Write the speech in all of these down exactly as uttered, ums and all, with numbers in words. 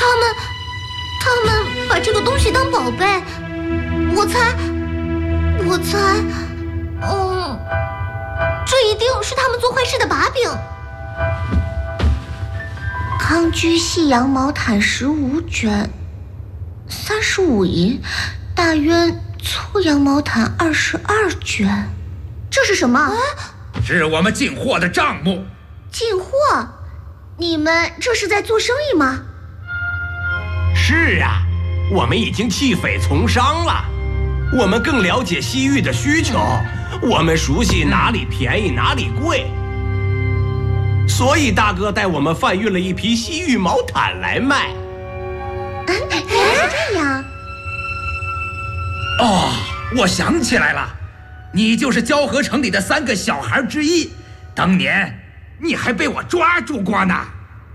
他们，他们把这个东西当宝贝，我猜，我猜，嗯，这一定是他们做坏事的把柄。康居细羊毛毯十五卷，三十五银；大渊粗羊毛毯二十二卷。这是什么？啊、 是我们进货的账目。 进货？你们这是在做生意吗？ 是啊，我们已经弃匪从商了。我们更了解西域的需求，我们熟悉哪里便宜哪里贵。所以大哥带我们贩运了一批西域毛毯来卖。 原来是这样。 哦，我想起来了，你就是交河城里的三个小孩之一，当年你还被我抓住过呢。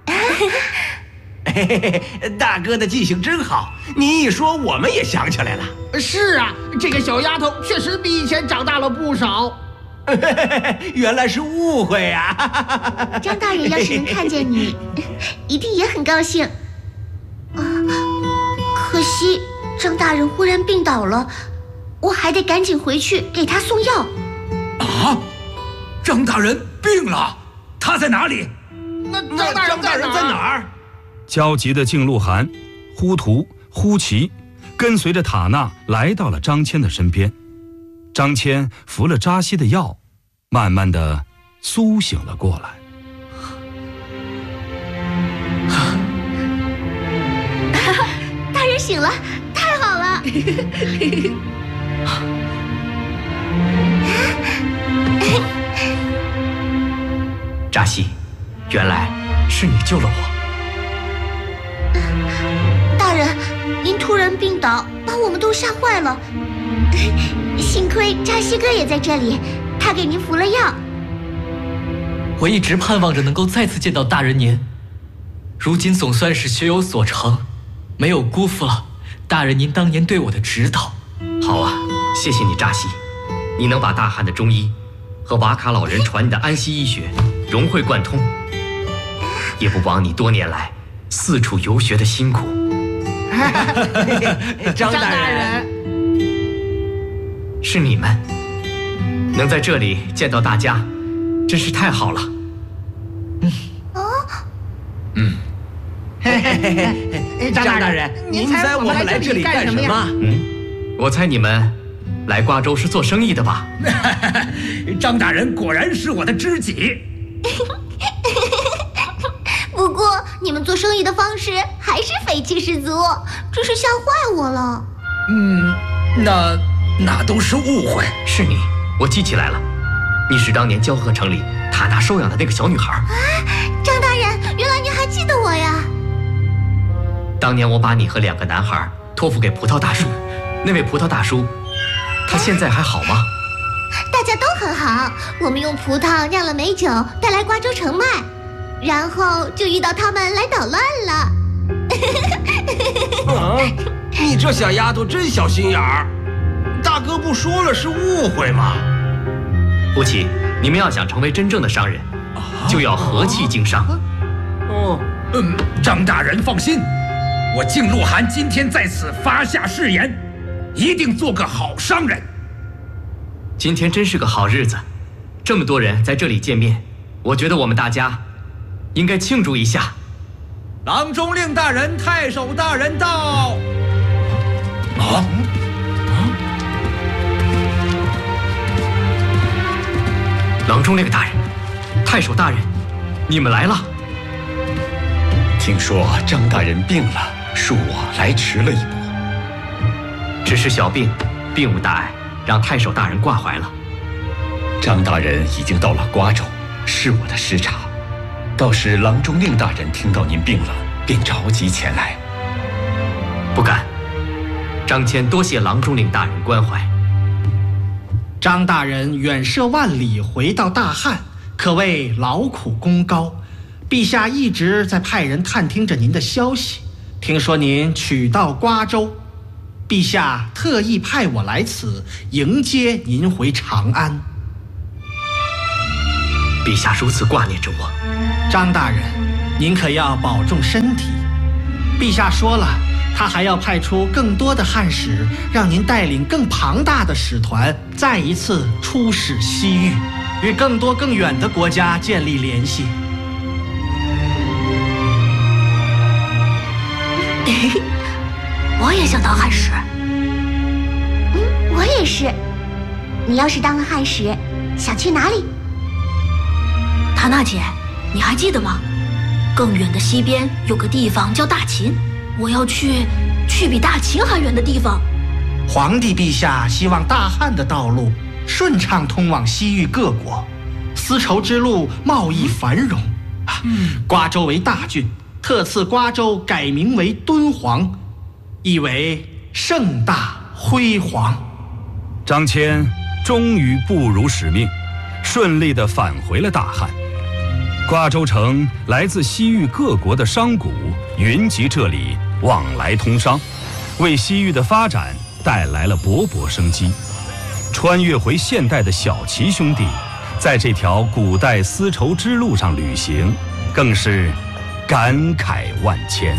嘿嘿嘿，大哥的记性真好，你一说我们也想起来了。 是啊，这个小丫头确实比以前长大了不少。 原来是误会呀、 啊！张大人要是能看见你，一定也很高兴。啊，可惜张大人忽然病倒了，我还得赶紧回去给他送药。 啊！张大人病了，他在哪里？ 那张大人在哪儿？ 焦急的敬鹿汗、呼图、呼齐跟随着塔纳来到了张骞的身边。张骞服了扎西的药，慢慢的苏醒了过来。 大人醒了，太好了！ 扎西，原来是你救了我。 大人，您突然病倒，把我们都吓坏了。幸亏扎西哥也在这里，他给您服了药。 我一直盼望着能够再次见到大人您，如今总算是学有所成，没有辜负了大人您当年对我的指导。好啊，谢谢你扎西，你能把大汉的中医和瓦卡老人传你的安息医学融会贯通，也不枉你多年来四处游学的辛苦。 张大人， 是你们能在这里见到大家，真是太好了。 嗯，哦， 嗯， 张大人， 您猜我们来这里干什么呀？ 嗯，我猜你们来瓜州是做生意的吧？ 张大人果然是我的知己。 不过你们做生意的方式还是匪气十足，真是吓坏我了。 嗯，那那都是误会。 是你，我记起来了，你是当年交河城里塔纳收养的那个小女孩。 啊，张大人，原来您还记得我呀？ 当年我把你和两个男孩托付给葡萄大叔，那位葡萄大叔，他现在还好吗？ 大家都很好，我们用葡萄酿了美酒带来瓜州城卖，然后就遇到他们来捣乱了。 啊，你这小丫头真小心眼儿！大哥不说了是误会吗？ 夫妻，你们要想成为真正的商人，就要和气经商。 哦， 嗯，张大人放心，我敬鹿汗今天在此发下誓言，一定做个好商人。 今天真是个好日子，这么多人在这里见面，我觉得我们大家应该庆祝一下。 郎中令大人、太守大人到。啊啊！ 郎中令大人、太守大人，你们来了。 听说张大人病了，恕我来迟了一步。 只是小病，并无大碍，让太守大人挂怀了。 张大人已经到了瓜州，是我的失察。倒是郎中令大人听到您病了，便着急前来。 不敢，张骞多谢郎中令大人关怀。 张大人远涉万里回到大汉，可谓劳苦功高。陛下一直在派人探听着您的消息，听说您取到瓜州，陛下特意派我来此迎接您回长安。 陛下如此挂念着我， 张大人，您可要保重身体。 陛下说了，他还要派出更多的汉使，让您带领更庞大的使团，再一次出使西域，与更多更远的国家建立联系。 我也想当汉使。嗯，我也是。你要是当了汉使，想去哪里？ 塔娜姐，你还记得吗？更远的西边有个地方叫大秦，我要去，去比大秦还远的地方。 皇帝陛下希望大汉的道路顺畅通往西域各国，丝绸之路贸易繁荣。嗯，瓜州为大郡，特赐瓜州改名为敦煌，意为盛大辉煌。 张骞终于不辱使命，顺利地返回了大汉。瓜州城来自西域各国的商贾云集这里，往来通商，为西域的发展带来了勃勃生机。穿越回现代的小齐兄弟，在这条古代丝绸之路上旅行，更是感慨万千。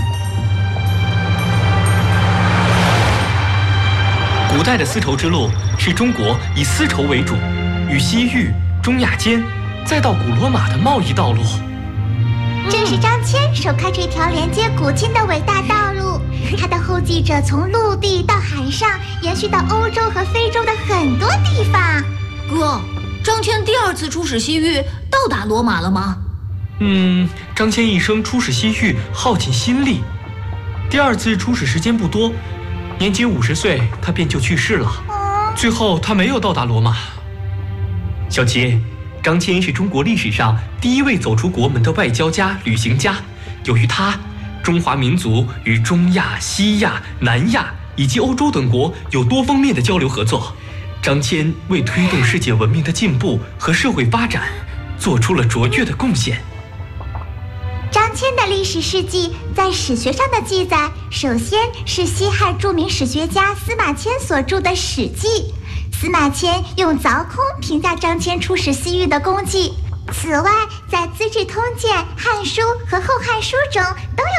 古代的丝绸之路是中国以丝绸为主，与西域、中亚间，再到古罗马的贸易道路。 正是张骞首开这条连接古今的伟大道路，他的后继者从陆地到海上，延续到欧洲和非洲的很多地方。 哥，张骞第二次出使西域，到达罗马了吗？ 嗯，张骞一生出使西域耗尽心力，第二次出使时间不多，年仅五十岁，他便就去世了。最后他没有到达罗马。小齐，张骞是中国历史上第一位走出国门的外交家、旅行家。由于他，中华民族与中亚、西亚、南亚以及欧洲等国有多方面的交流合作。张骞为推动世界文明的进步和社会发展，做出了卓越的贡献。 张骞的历史事迹在史学上的记载，首先是西汉著名史学家司马迁所著的《史记》。司马迁用凿空评价张骞出使西域的功绩。此外，在《资治通鉴》《汉书》和《后汉书》中都有